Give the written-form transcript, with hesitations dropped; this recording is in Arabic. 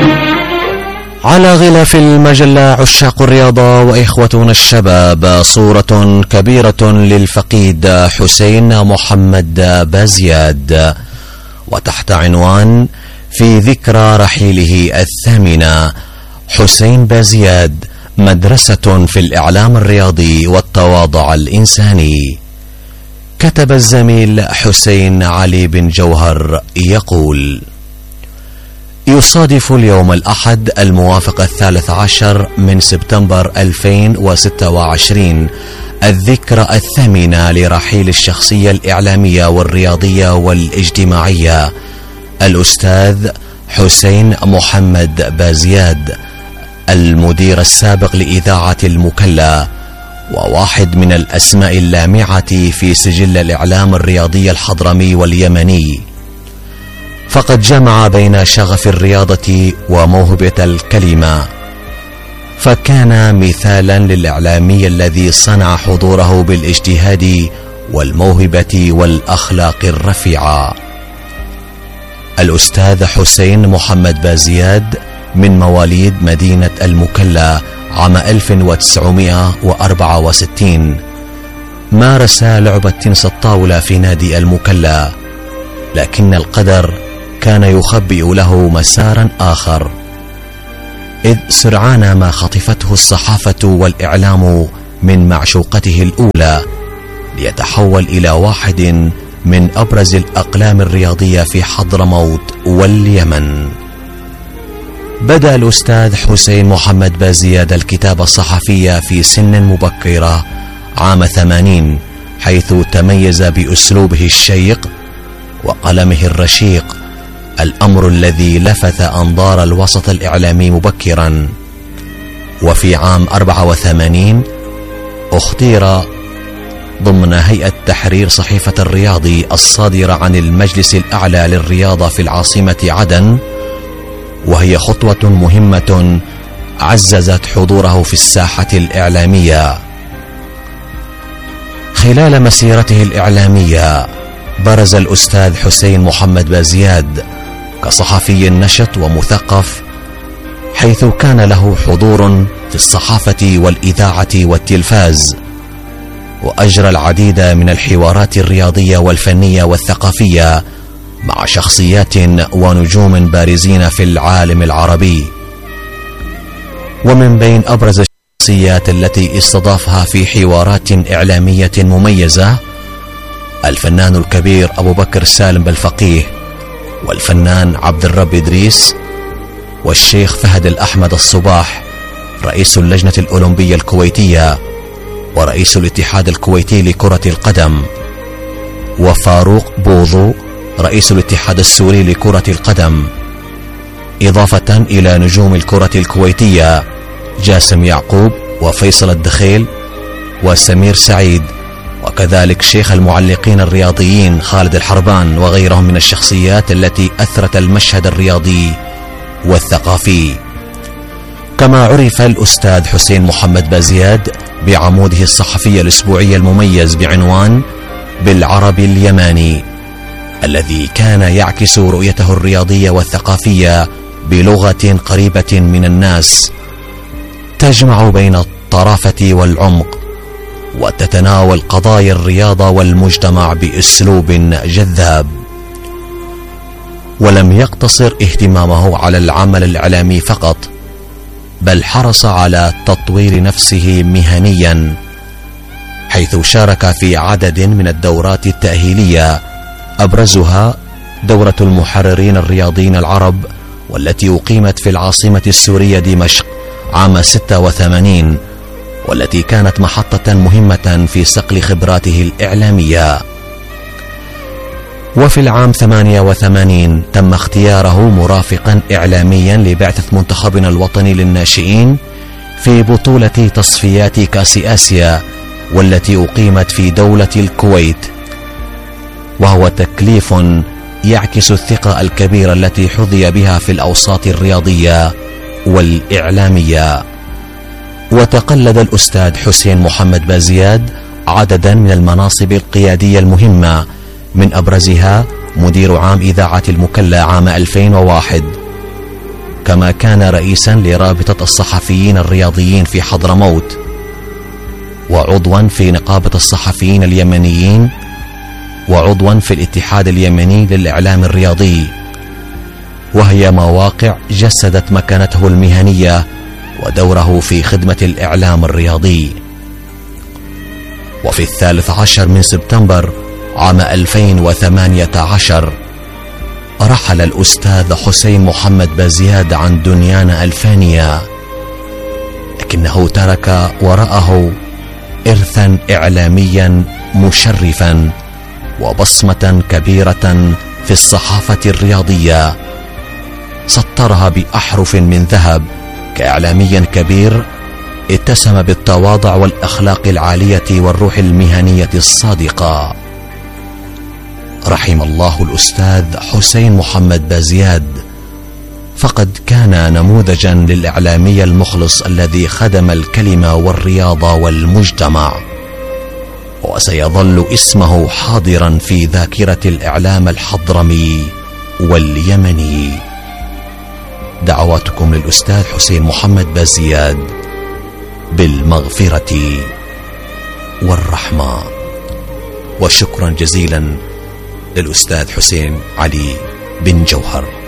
على غلاف المجلة عشاق الرياضة وإخوتنا الشباب صورة كبيرة للفقيد حسين محمد بازياد، وتحت عنوان في ذكرى رحيله الثامنة. حسين بازياد مدرسة في الإعلام الرياضي والتواضع الإنساني. كتب الزميل حسين علي بن جوهر يقول: يصادف اليوم الأحد الموافق 13 من سبتمبر 2026 الذكرى الثامنة لرحيل الشخصية الإعلامية والرياضية والاجتماعية الأستاذ حسين محمد بازياد، المدير السابق لإذاعة المكلا، وواحد من الأسماء اللامعة في سجل الإعلام الرياضي الحضرمي واليمني. فقد جمع بين شغف الرياضة وموهبة الكلمة، فكان مثالا للإعلامي الذي صنع حضوره بالاجتهاد والموهبة والأخلاق الرفيعة. الأستاذ حسين محمد بازياد من مواليد مدينة المكلا عام 1964. مارس لعبة تنس الطاولة في نادي المكلا، لكن القدر كان يخبئ له مسارا آخر، إذ سرعان ما خطفته الصحافة والإعلام من معشوقته الأولى ليتحول إلى واحد من أبرز الأقلام الرياضية في حضرموت واليمن. بدأ الأستاذ حسين محمد بازياد الكتابة الصحفية في سن مبكرة عام 80، حيث تميز بأسلوبه الشيق وقلمه الرشيق، الأمر الذي لفت أنظار الوسط الإعلامي مبكرا. وفي عام 84 اختير ضمن هيئة تحرير صحيفة الرياضي الصادرة عن المجلس الأعلى للرياضة في العاصمة عدن، وهي خطوة مهمة عززت حضوره في الساحة الإعلامية. خلال مسيرته الإعلامية برز الأستاذ حسين محمد بازياد كصحفي نشط ومثقف، حيث كان له حضور في الصحافة والإذاعة والتلفاز، وأجرى العديد من الحوارات الرياضية والفنية والثقافية مع شخصيات ونجوم بارزين في العالم العربي. ومن بين أبرز الشخصيات التي استضافها في حوارات إعلامية مميزة الفنان الكبير أبو بكر سالم بالفقيه، والفنان عبد الرب إدريس، والشيخ فهد الأحمد الصباح رئيس اللجنة الأولمبية الكويتية ورئيس الاتحاد الكويتي لكرة القدم، وفاروق بوضو رئيس الاتحاد السوري لكرة القدم، إضافة إلى نجوم الكرة الكويتية جاسم يعقوب وفيصل الدخيل وسمير سعيد، وكذلك شيخ المعلقين الرياضيين خالد الحربان وغيرهم من الشخصيات التي أثرت المشهد الرياضي والثقافي. كما عرف الأستاذ حسين محمد بازياد بعموده الصحفي الأسبوعي المميز بعنوان بالعربي اليماني، الذي كان يعكس رؤيته الرياضية والثقافية بلغة قريبة من الناس، تجمع بين الطرافة والعمق، وتتناول قضايا الرياضة والمجتمع بأسلوب جذاب. ولم يقتصر اهتمامه على العمل الإعلامي فقط، بل حرص على تطوير نفسه مهنيا، حيث شارك في عدد من الدورات التأهيلية، أبرزها دورة المحررين الرياضيين العرب، والتي أقيمت في العاصمة السورية دمشق عام 86، والتي كانت محطة مهمة في صقل خبراته الإعلامية. وفي العام 88 تم اختياره مرافقا إعلاميا لبعثة منتخبنا الوطني للناشئين في بطولة تصفيات كأس آسيا، والتي أقيمت في دولة الكويت، وهو تكليف يعكس الثقة الكبيرة التي حظي بها في الأوساط الرياضية والإعلامية. وتقلد الأستاذ حسين محمد بازياد عددا من المناصب القيادية المهمة، من أبرزها مدير عام إذاعة المكلا عام 2001، كما كان رئيسا لرابطة الصحفيين الرياضيين في حضرموت، وعضوا في نقابة الصحفيين اليمنيين، وعضوا في الاتحاد اليمني للإعلام الرياضي، وهي مواقع جسدت مكانته المهنية ودوره في خدمة الإعلام الرياضي. وفي 13 من سبتمبر عام 2018 رحل الأستاذ حسين محمد بازياد عن دنيانا الفانية، لكنه ترك وراءه إرثا إعلاميا مشرفا وبصمة كبيرة في الصحافة الرياضية سطرها بأحرف من ذهب كإعلامي كبير اتسم بالتواضع والأخلاق العالية والروح المهنية الصادقة. رحم الله الأستاذ حسين محمد بازياد، فقد كان نموذجا للإعلامي المخلص الذي خدم الكلمة والرياضة والمجتمع، وسيظل اسمه حاضرا في ذاكرة الإعلام الحضرمي واليمني. دعواتكم للأستاذ حسين محمد بازياد بالمغفرة والرحمة. وشكرا جزيلا للأستاذ حسين علي بن جوهر.